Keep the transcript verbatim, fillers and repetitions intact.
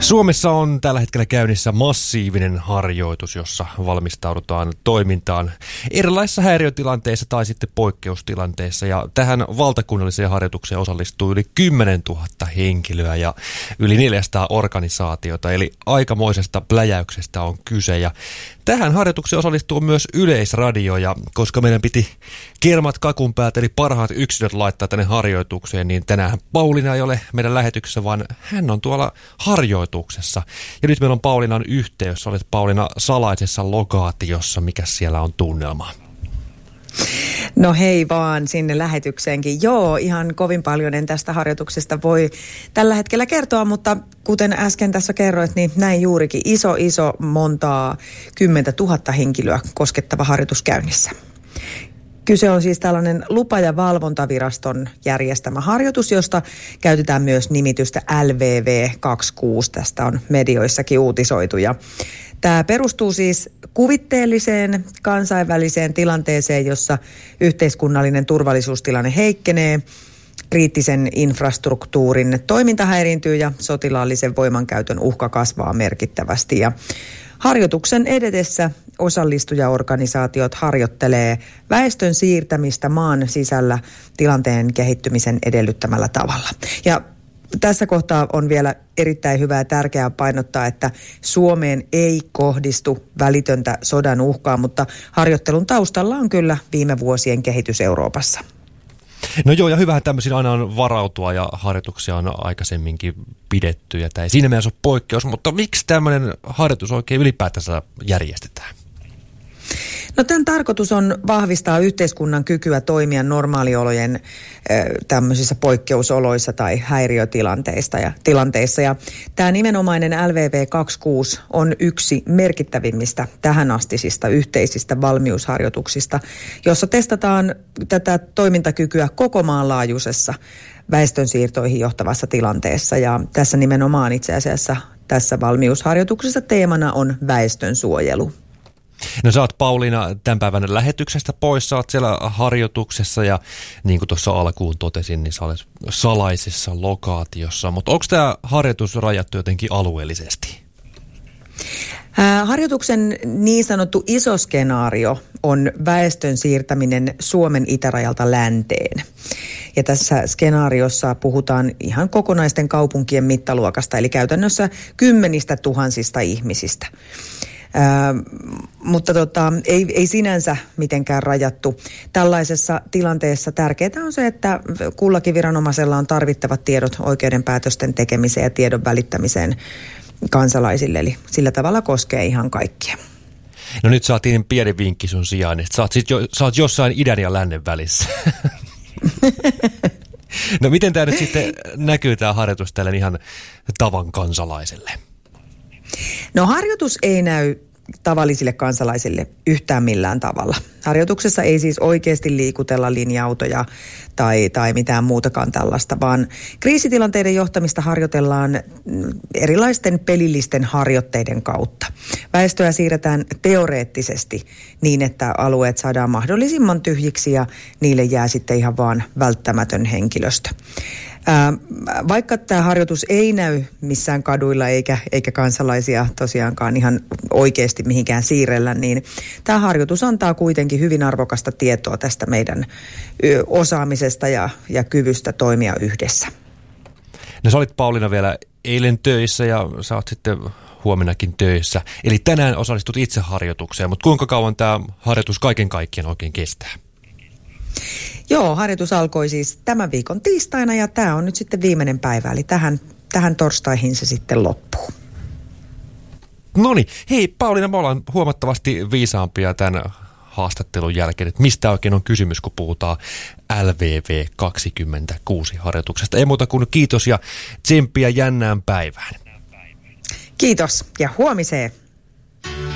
Suomessa on tällä hetkellä käynnissä massiivinen harjoitus, jossa valmistaudutaan toimintaan erilaisissa häiriötilanteissa tai sitten poikkeustilanteissa. Ja tähän valtakunnalliseen harjoitukseen osallistuu yli kymmenen tuhatta henkilöä ja yli neljäsataa organisaatiota, eli aikamoisesta pläjäyksestä on kyse. Ja tähän harjoitukseen osallistuu myös Yleisradio, ja koska meidän piti kermat kakun päät, eli parhaat yksilöt laittaa tänne harjoitukseen, niin tänään Pauliina ei ole meidän lähetyksessä, vaan hän on tuolla harjoituksessa. Ja nyt meillä on Pauliinan yhteys. Olet Pauliina salaisessa lokaatiossa. Mikä siellä on tunnelma? No hei vaan sinne lähetykseenkin. Joo, ihan kovin paljon en tästä harjoituksesta voi tällä hetkellä kertoa, mutta kuten äsken tässä kerroit, niin näin juurikin iso, iso montaa kymmentä tuhatta henkilöä koskettava harjoitus käynnissä. Kyse on siis tällainen lupa- ja valvontaviraston järjestämä harjoitus, josta käytetään myös nimitystä L V V kaksikymmentäkuusi. Tästä on medioissakin uutisoitu. Ja tämä perustuu siis kuvitteelliseen kansainväliseen tilanteeseen, jossa yhteiskunnallinen turvallisuustilanne heikkenee, kriittisen infrastruktuurin toiminta häiriintyy ja sotilaallisen voimankäytön uhka kasvaa merkittävästi. Ja harjoituksen edetessä osallistujaorganisaatiot harjoittelee väestön siirtämistä maan sisällä tilanteen kehittymisen edellyttämällä tavalla. Ja tässä kohtaa on vielä erittäin hyvä ja tärkeää painottaa, että Suomeen ei kohdistu välitöntä sodan uhkaa, mutta harjoittelun taustalla on kyllä viime vuosien kehitys Euroopassa. No joo, ja hyvähän tämmöisiä aina on varautua, ja harjoituksia on aikaisemminkin pidetty, ja tämä ei siinä mielessä ole poikkeus, mutta miksi tämmöinen harjoitus oikein ylipäätänsä järjestetään? No tämän tarkoitus on vahvistaa yhteiskunnan kykyä toimia normaaliolojen äh, tämmöisissä poikkeusoloissa tai häiriötilanteissa. Ja, tilanteissa. ja tämä nimenomainen L V V kaksikymmentäkuusi on yksi merkittävimmistä tähänastisista yhteisistä valmiusharjoituksista, jossa testataan tätä toimintakykyä koko maan laajuisessa väestönsiirtoihin johtavassa tilanteessa. Ja tässä nimenomaan itse asiassa tässä valmiusharjoituksessa teemana on väestönsuojelu. No sä oot Pauliina tämän päivän lähetyksestä pois, sä oot siellä harjoituksessa ja niin kuin tuossa alkuun totesin, niin sä olet salaisessa lokaatiossa, mutta onko tämä harjoitus rajattu jotenkin alueellisesti? Ää, harjoituksen niin sanottu iso skenaario on väestön siirtäminen Suomen itärajalta länteen. Ja tässä skenaariossa puhutaan ihan kokonaisten kaupunkien mittaluokasta, eli käytännössä kymmenistä tuhansista ihmisistä. Ää, mutta tota, ei, ei sinänsä mitenkään rajattu. Tällaisessa tilanteessa tärkeää on se, että kullakin viranomaisella on tarvittavat tiedot oikeudenpäätösten tekemiseen ja tiedon välittämiseen kansalaisille. Eli sillä tavalla koskee ihan kaikkia. No nyt saatiin pieni vinkki sun sijaan, että sä oot, sit jo, sä oot jossain idän ja lännen välissä. No miten tämä nyt sitten näkyy tämä harjoitus tälle ihan tavan kansalaiselle? No harjoitus ei näy tavallisille kansalaisille yhtään millään tavalla. Harjoituksessa ei siis oikeasti liikutella linja-autoja tai, tai mitään muutakaan tällaista, vaan kriisitilanteiden johtamista harjoitellaan erilaisten pelillisten harjoitteiden kautta. Väestöä siirretään teoreettisesti niin, että alueet saadaan mahdollisimman tyhjiksi ja niille jää sitten ihan vaan välttämätön henkilöstö. Ää, vaikka tämä harjoitus ei näy missään kaduilla eikä, eikä kansalaisia tosiaankaan ihan oikeasti mihinkään siirrellä, niin tämä harjoitus antaa kuitenkin hyvin arvokasta tietoa tästä meidän ö, osaamisesta ja, ja kyvystä toimia yhdessä. No sä olit Pauliina vielä eilen töissä ja sä oot sitten huomennakin töissä. Eli tänään osallistut itse harjoitukseen, mutta kuinka kauan tämä harjoitus kaiken kaikkiaan oikein kestää? Joo, harjoitus alkoi siis tämän viikon tiistaina ja tämä on nyt sitten viimeinen päivä, eli tähän, tähän torstaihin se sitten loppuu. Noniin, hei Pauliina, me ollaan huomattavasti viisaampia tämän haastattelun jälkeen, että mistä oikein on kysymys, kun puhutaan L V V kaksikymmentäkuusi harjoituksesta. Ei muuta kuin kiitos ja tsemppiä jännään päivään. Kiitos ja huomiseen.